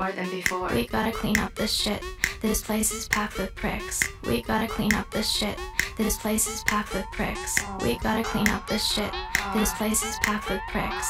more than before. We gotta clean up this shit. This place is packed with pricks. We gotta clean up this shit. This place is packed with pricks. We gotta clean up this shit. This place is packed with pricks.